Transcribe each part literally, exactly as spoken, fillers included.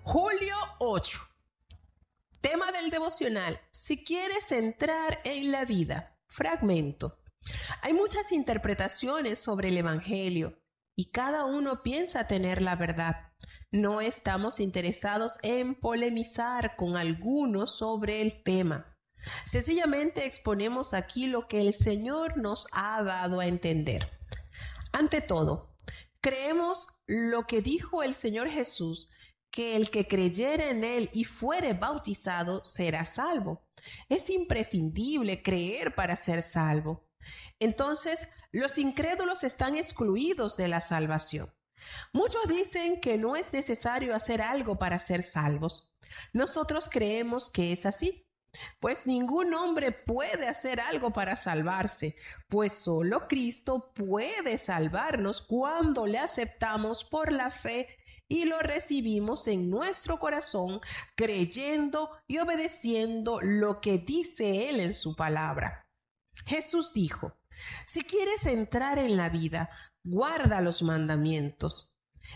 julio ocho. Tema del devocional: si quieres entrar en la vida. Fragmento. Hay muchas interpretaciones sobre el Evangelio y cada uno piensa tener la verdad. No estamos interesados en polemizar con algunos sobre el tema. Sencillamente exponemos aquí lo que el Señor nos ha dado a entender. Ante todo, creemos lo que dijo el Señor Jesús, que el que creyere en Él y fuere bautizado será salvo. Es imprescindible creer para ser salvo. Entonces, los incrédulos están excluidos de la salvación. Muchos dicen que no es necesario hacer algo para ser salvos. Nosotros creemos que es así. Pues ningún hombre puede hacer algo para salvarse, pues solo Cristo puede salvarnos cuando le aceptamos por la fe y lo recibimos en nuestro corazón, creyendo y obedeciendo lo que dice Él en su palabra. Jesús dijo: si quieres entrar en la vida, guarda los mandamientos.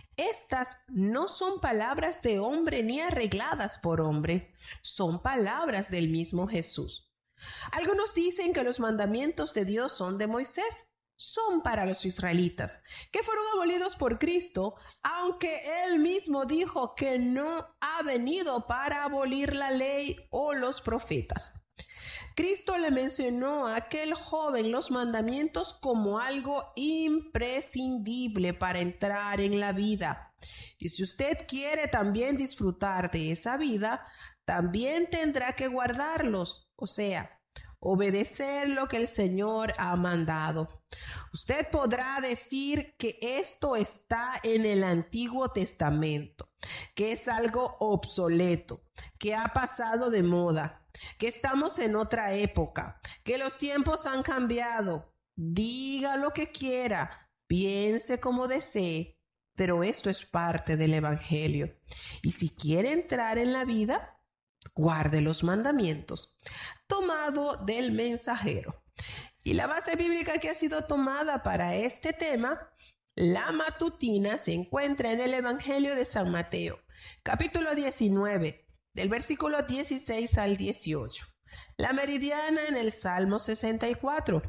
Estas no son palabras de hombre ni arregladas por hombre, son palabras del mismo Jesús. Algunos dicen que los mandamientos de Dios son de Moisés, son para los israelitas, que fueron abolidos por Cristo, aunque Él mismo dijo que no ha venido para abolir la ley o los profetas. Cristo le mencionó a aquel joven los mandamientos como algo imprescindible para entrar en la vida. Y si usted quiere también disfrutar de esa vida, también tendrá que guardarlos, o sea, obedecer lo que el Señor ha mandado. Usted podrá decir que esto está en el Antiguo Testamento, que es algo obsoleto, que ha pasado de moda, que estamos en otra época, que los tiempos han cambiado. Diga lo que quiera, piense como desee, pero esto es parte del Evangelio. Y si quiere entrar en la vida, guarde los mandamientos. Tomado del Mensajero. Y la base bíblica que ha sido tomada para este tema, la matutina, se encuentra en el Evangelio de San Mateo, capítulo diecinueve, del versículo dieciséis al dieciocho. La meridiana en el Salmo sesenta y cuatro.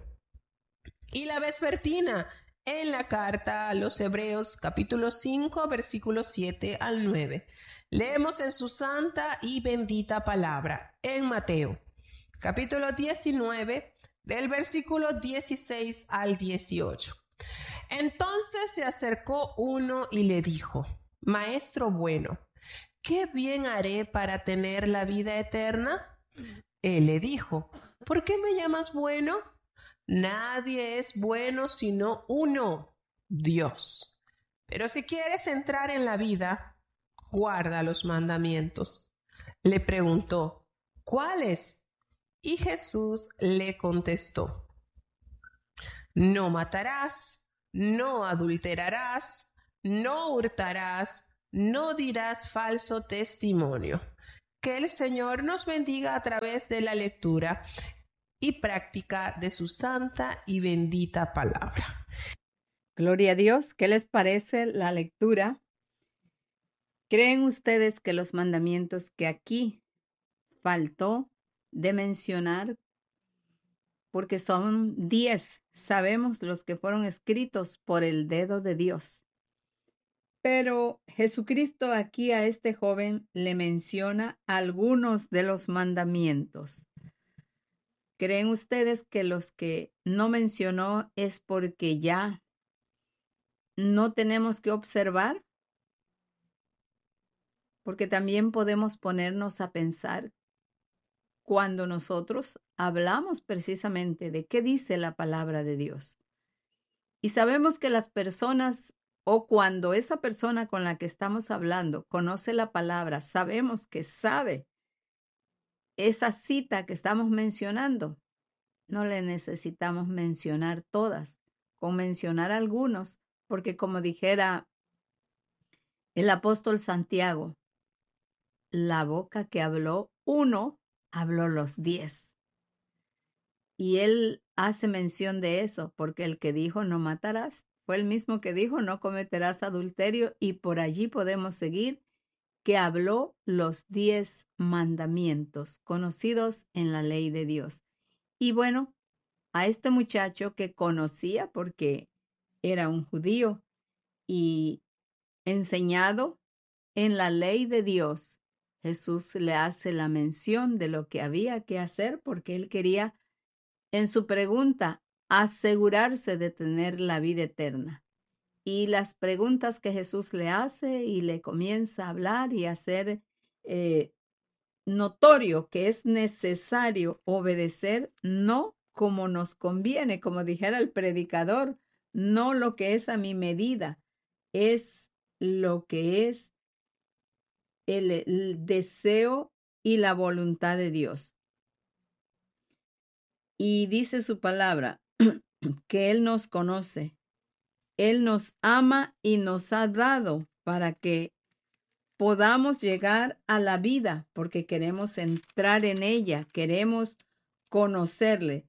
Y la vespertina en la carta a los Hebreos, capítulo cinco, versículos siete al nueve. Leemos en su santa y bendita palabra en Mateo, capítulo diecinueve, del versículo dieciséis al dieciocho. Entonces se acercó uno y le dijo: Maestro bueno, ¿qué bien haré para tener la vida eterna? Él le dijo: ¿por qué me llamas bueno? Nadie es bueno sino uno, Dios. Pero si quieres entrar en la vida, guarda los mandamientos. Le preguntó: ¿cuáles? Y Jesús le contestó: no matarás, no adulterarás, no hurtarás, no dirás falso testimonio. Que el Señor nos bendiga a través de la lectura y práctica de su santa y bendita palabra. Gloria a Dios. ¿Qué les parece la lectura? ¿Creen ustedes que los mandamientos que aquí faltó de mencionar, porque son diez, sabemos los que fueron escritos por el dedo de Dios? Pero Jesucristo aquí a este joven le menciona algunos de los mandamientos. ¿Creen ustedes que los que no mencionó es porque ya no tenemos que observar? Porque también podemos ponernos a pensar cuando nosotros hablamos precisamente de qué dice la palabra de Dios. Y sabemos que las personas, o cuando esa persona con la que estamos hablando conoce la palabra, sabemos que sabe esa cita que estamos mencionando. No le necesitamos mencionar todas, con mencionar algunos, porque como dijera el apóstol Santiago, la boca que habló uno, habló los diez. Y él hace mención de eso, porque el que dijo no matarás, fue el mismo que dijo no cometerás adulterio, y por allí podemos seguir que habló los diez mandamientos conocidos en la ley de Dios. Y bueno, a este muchacho que conocía porque era un judío y enseñado en la ley de Dios, Jesús le hace la mención de lo que había que hacer porque él quería, en su pregunta, asegurarse de tener la vida eterna. Y las preguntas que Jesús le hace y le comienza a hablar y a hacer eh, notorio que es necesario obedecer, no como nos conviene, como dijera el predicador, no lo que es a mi medida, es lo que es el, el deseo y la voluntad de Dios. Y dice su palabra que Él nos conoce, Él nos ama y nos ha dado para que podamos llegar a la vida, porque queremos entrar en ella, queremos conocerle.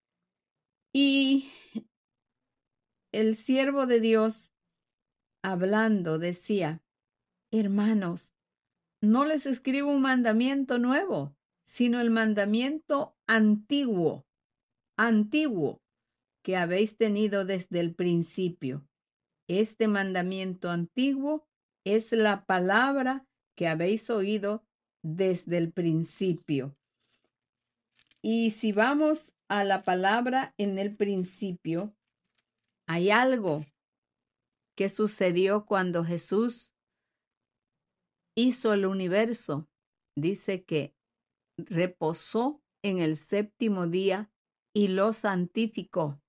Y el siervo de Dios, hablando, decía, hermanos, no les escribo un mandamiento nuevo, sino el mandamiento antiguo, antiguo, que habéis tenido desde el principio. Este mandamiento antiguo es la palabra que habéis oído desde el principio. Y si vamos a la palabra en el principio, hay algo que sucedió cuando Jesús hizo el universo. Dice que reposó en el séptimo día y lo santificó.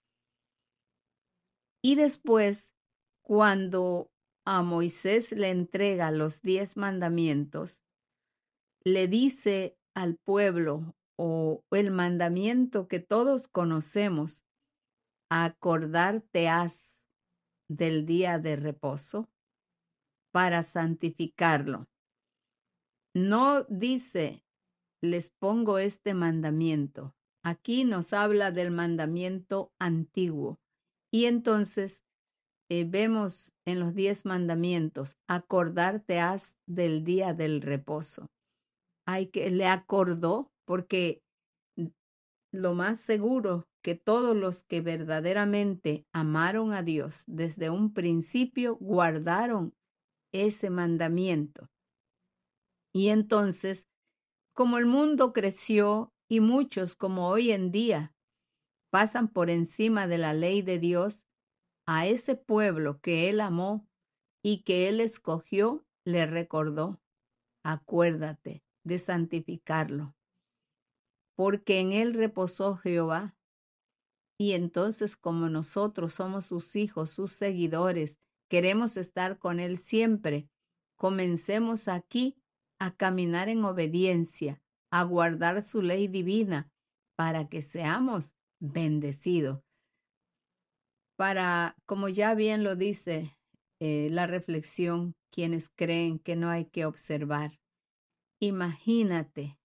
Y después, cuando a Moisés le entrega los diez mandamientos, le dice al pueblo, o el mandamiento que todos conocemos, acordarte has del día de reposo para santificarlo. No dice, les pongo este mandamiento. Aquí nos habla del mandamiento antiguo. Y entonces eh, vemos en los diez mandamientos, acordarte has del día del reposo. Hay que, le acordó, porque lo más seguro que todos los que verdaderamente amaron a Dios desde un principio guardaron ese mandamiento. Y entonces, como el mundo creció y muchos como hoy en día pasan por encima de la ley de Dios, a ese pueblo que Él amó y que Él escogió, le recordó, acuérdate de santificarlo, porque en Él reposó Jehová. Y entonces, como nosotros somos sus hijos, sus seguidores, queremos estar con Él siempre, comencemos aquí a caminar en obediencia, a guardar su ley divina, para que seamos bendecidos. Para, como ya bien lo dice eh, la reflexión, quienes creen que no hay que observar, imagínate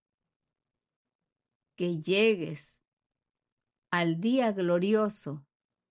que llegues al día glorioso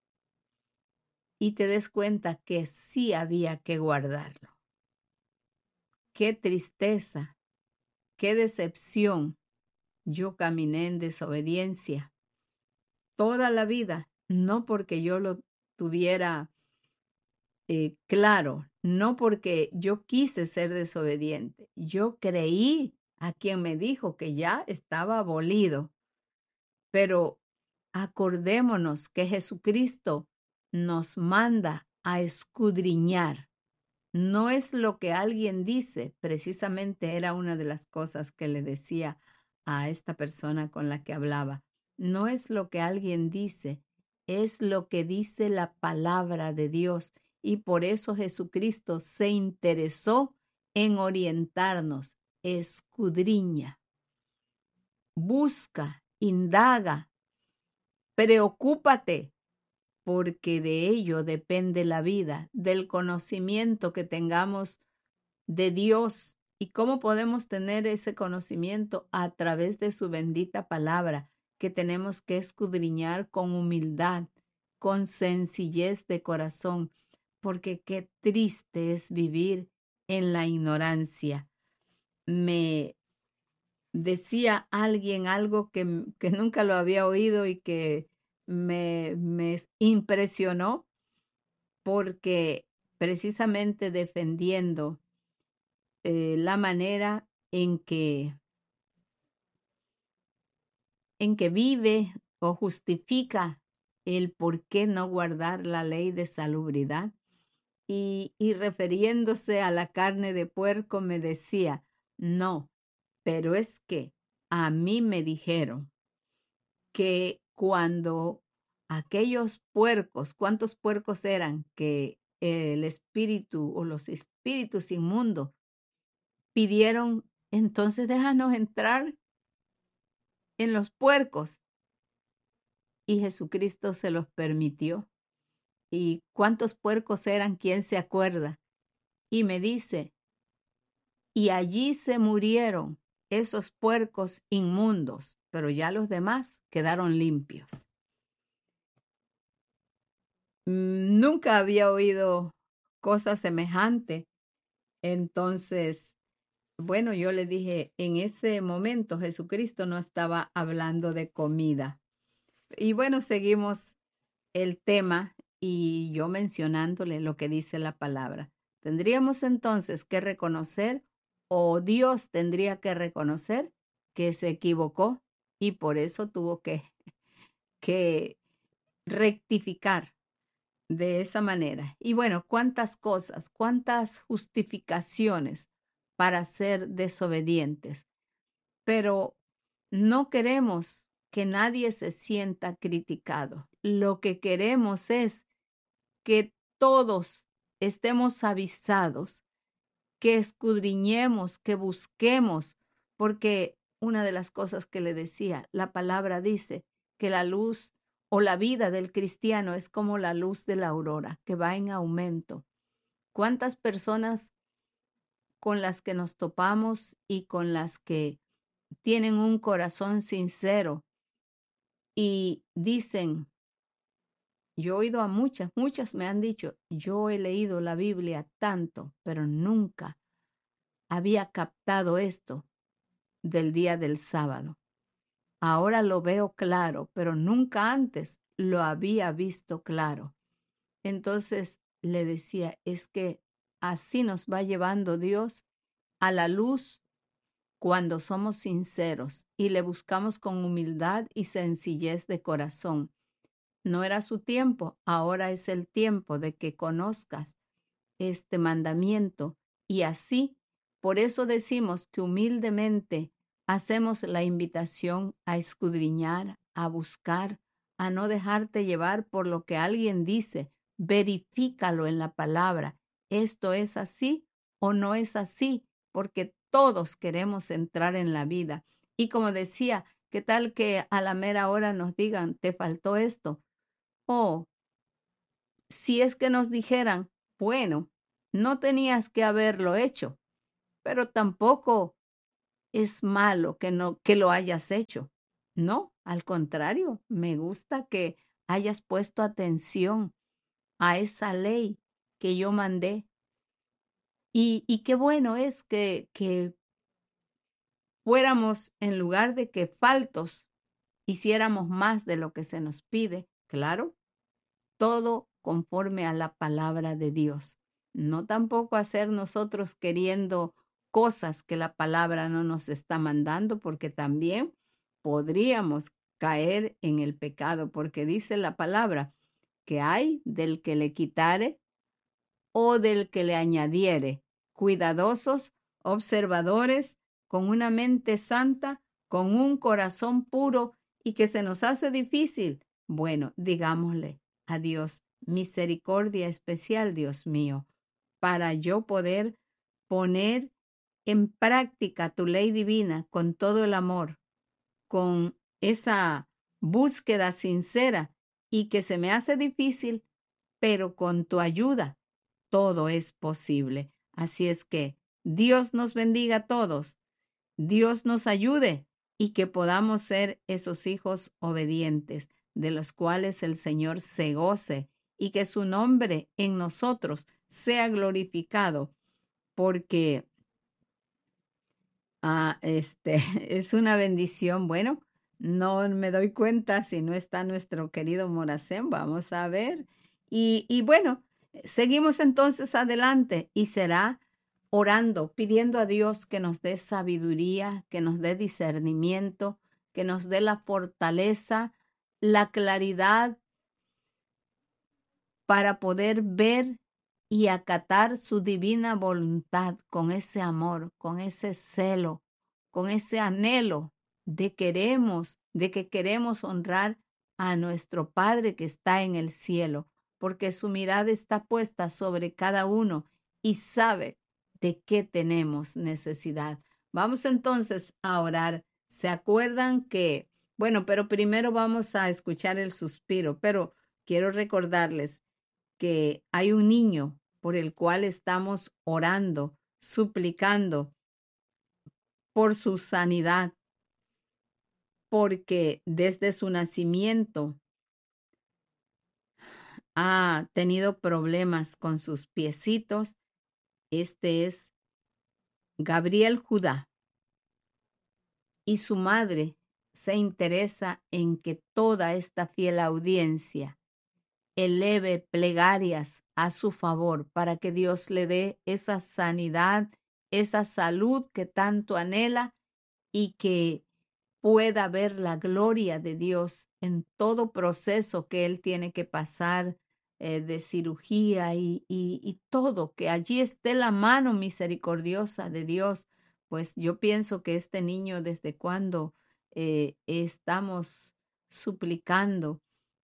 y te des cuenta que sí había que guardarlo. Qué tristeza, qué decepción. Yo caminé en desobediencia toda la vida, no porque yo lo tuviera eh, claro, no porque yo quise ser desobediente. Yo creí a quien me dijo que ya estaba abolido. Pero acordémonos que Jesucristo nos manda a escudriñar. No es lo que alguien dice, precisamente era una de las cosas que le decía a esta persona con la que hablaba. No es lo que alguien dice, es lo que dice la palabra de Dios. Y por eso Jesucristo se interesó en orientarnos. Escudriña, busca, indaga, preocúpate, porque de ello depende la vida, del conocimiento que tengamos de Dios. ¿Y cómo podemos tener ese conocimiento? A través de su bendita palabra, que tenemos que escudriñar con humildad, con sencillez de corazón, porque qué triste es vivir en la ignorancia. Me decía alguien algo que, que nunca lo había oído y que me, me impresionó, porque precisamente defendiendo eh, la manera en que, en que vive o justifica el por qué no guardar la ley de salubridad. Y, y refiriéndose a la carne de puerco me decía, no, pero es que a mí me dijeron que cuando aquellos puercos, ¿cuántos puercos eran? Que el espíritu o los espíritus inmundos pidieron, entonces déjanos entrar en los puercos. Y Jesucristo se los permitió. ¿Y cuántos puercos eran? ¿Quién se acuerda? Y me dice, y allí se murieron esos puercos inmundos, pero ya los demás quedaron limpios. Mm, Nunca había oído cosa semejante. Entonces, bueno, yo le dije, en ese momento Jesucristo no estaba hablando de comida. Y bueno, seguimos el tema y yo mencionándole lo que dice la palabra. Tendríamos entonces que reconocer, o Dios tendría que reconocer que se equivocó y por eso tuvo que, que rectificar de esa manera. Y bueno, cuántas cosas, cuántas justificaciones para ser desobedientes. Pero no queremos que nadie se sienta criticado. Lo que queremos es que todos estemos avisados, que escudriñemos, que busquemos, porque una de las cosas que le decía, la palabra dice que la luz o la vida del cristiano es como la luz de la aurora, que va en aumento. ¿Cuántas personas con las que nos topamos y con las que tienen un corazón sincero y dicen, yo he oído a muchas, muchas me han dicho, yo he leído la Biblia tanto, pero nunca había captado esto del día del sábado. Ahora lo veo claro, pero nunca antes lo había visto claro. Entonces le decía, es que así nos va llevando Dios a la luz cuando somos sinceros y le buscamos con humildad y sencillez de corazón. No era su tiempo, ahora es el tiempo de que conozcas este mandamiento y así, por eso decimos que humildemente hacemos la invitación a escudriñar, a buscar, a no dejarte llevar por lo que alguien dice. Verifícalo en la palabra. ¿Esto es así o no es así? Porque todos queremos entrar en la vida. Y como decía, ¿qué tal que a la mera hora nos digan, te faltó esto? O si es que nos dijeran, bueno, no tenías que haberlo hecho, pero tampoco es malo que no que lo hayas hecho. No, al contrario, me gusta que hayas puesto atención a esa ley que yo mandé. Y, y qué bueno es que, que fuéramos, en lugar de que faltos, hiciéramos más de lo que se nos pide. Claro, todo conforme a la palabra de Dios. No tampoco hacer nosotros queriendo cosas que la palabra no nos está mandando, porque también podríamos caer en el pecado, porque dice la palabra que hay del que le quitare o del que le añadiere. Cuidadosos, observadores, con una mente santa, con un corazón puro y que se nos hace difícil. Bueno, digámosle a Dios, misericordia especial, Dios mío, para yo poder poner en práctica tu ley divina con todo el amor, con esa búsqueda sincera y que se me hace difícil, pero con tu ayuda todo es posible. Así es que Dios nos bendiga a todos, Dios nos ayude y que podamos ser esos hijos obedientes de los cuales el Señor se goce y que su nombre en nosotros sea glorificado porque ah, este, es una bendición. Bueno, no me doy cuenta si no está nuestro querido Moracén. Vamos a ver. Y, y bueno, seguimos entonces adelante y será orando, pidiendo a Dios que nos dé sabiduría, que nos dé discernimiento, que nos dé la fortaleza, la claridad para poder ver y acatar su divina voluntad con ese amor, con ese celo, con ese anhelo de queremos, de que queremos honrar a nuestro Padre que está en el cielo, porque su mirada está puesta sobre cada uno y sabe de qué tenemos necesidad. Vamos entonces a orar. ¿Se acuerdan que, bueno, pero primero vamos a escuchar el suspiro, pero quiero recordarles que hay un niño por el cual estamos orando, suplicando por su sanidad, porque desde su nacimiento ha tenido problemas con sus piecitos. Este es Gabriel Judá y su madre se interesa en que toda esta fiel audiencia eleve plegarias a su favor para que Dios le dé esa sanidad, esa salud que tanto anhela y que pueda ver la gloria de Dios en todo proceso que él tiene que pasar eh, de cirugía y, y, y todo, que allí esté la mano misericordiosa de Dios. Pues yo pienso que este niño, desde cuando eh, estamos suplicando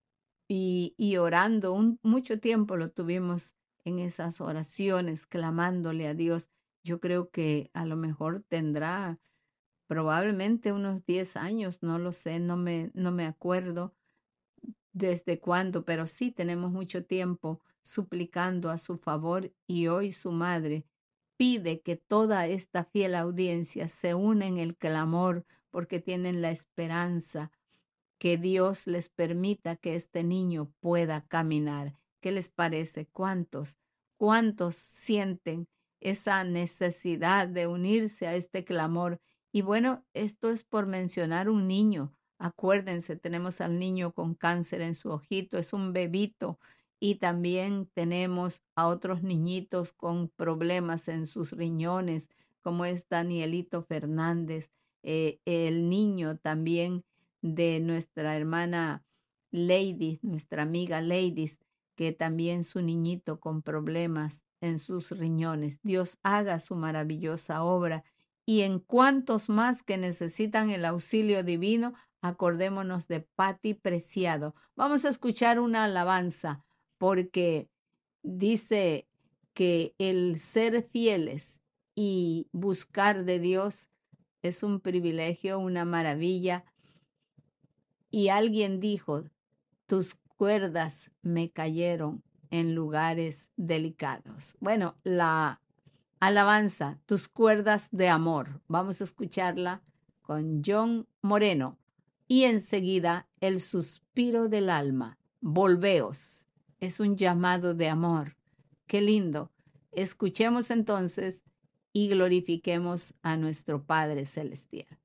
y, y orando, un, mucho tiempo lo tuvimos en esas oraciones, clamándole a Dios. Yo creo que a lo mejor tendrá probablemente unos diez años, no lo sé, no me, no me acuerdo desde cuándo, pero sí tenemos mucho tiempo suplicando a su favor y hoy su madre pide que toda esta fiel audiencia se una en el clamor porque tienen la esperanza que Dios les permita que este niño pueda caminar. ¿Qué les parece? ¿Cuántos? ¿Cuántos sienten esa necesidad de unirse a este clamor? Y bueno, esto es por mencionar un niño. Acuérdense, tenemos al niño con cáncer en su ojito, es un bebito. Y también tenemos a otros niñitos con problemas en sus riñones, como es Danielito Fernández. Eh, el niño también de nuestra hermana Lady, nuestra amiga Ladies, que también su niñito con problemas en sus riñones. Dios haga su maravillosa obra. Y en cuantos más que necesitan el auxilio divino, acordémonos de Patti Preciado. Vamos a escuchar una alabanza porque dice que el ser fieles y buscar de Dios es un privilegio, una maravilla. Y alguien dijo, tus cuerdas me cayeron en lugares delicados. Bueno, la alabanza, tus cuerdas de amor. Vamos a escucharla con John Moreno. Y enseguida el suspiro del alma. Volveos. Es un llamado de amor. Qué lindo. Escuchemos entonces y glorifiquemos a nuestro Padre Celestial.